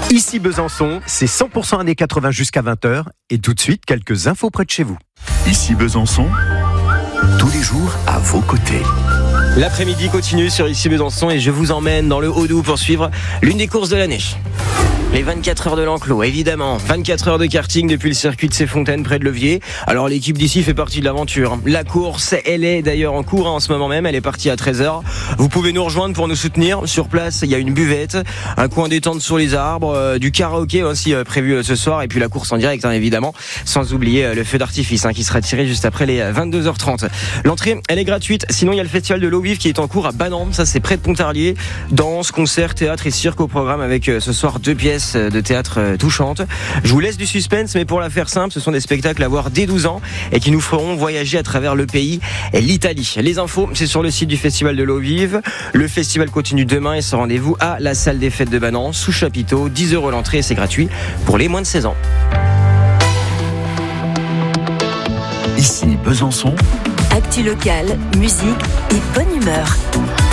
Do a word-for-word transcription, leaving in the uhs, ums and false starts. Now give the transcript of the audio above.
Ici Besançon, c'est cent pour cent années quatre-vingts jusqu'à vingt heures. Et tout de suite, quelques infos près de chez vous. Ici Besançon, tous les jours à vos côtés. L'après-midi continue sur Ici Besançon et je vous emmène dans le Haut-Doubs pour suivre l'une des courses de l'année. Les vingt-quatre heures de l'enclos, évidemment. vingt-quatre heures de karting depuis le circuit de Cesfontaines près de Levier. Alors l'équipe d'ici fait partie de l'aventure. La course, elle est d'ailleurs en cours hein, en ce moment même. Elle est partie à treize heures. Vous pouvez nous rejoindre pour nous soutenir. Sur place, il y a une buvette, un coin détente sur les arbres, euh, du karaoké aussi euh, prévu euh, ce soir. Et puis la course en direct, hein, évidemment. Sans oublier euh, le feu d'artifice hein, qui sera tiré juste après les vingt-deux heures trente. L'entrée, elle est gratuite. Sinon, il y a le festival de l'eau vive qui est en cours à Banan. Ça, c'est près de Pontarlier. Danse, concert, théâtre et cirque au programme avec euh, ce soir deux pièces de théâtre touchante. Je vous laisse du suspense, mais pour la faire simple, ce sont des spectacles à voir dès douze ans et qui nous feront voyager à travers le pays et l'Italie. Les infos, c'est sur le site du Festival de l'eau vive. Le festival continue demain et se rendez-vous à la salle des fêtes de Banan, sous chapiteau, dix euros l'entrée et c'est gratuit pour les moins de seize ans. Ici Besançon. Actu locale, musique et bonne humeur.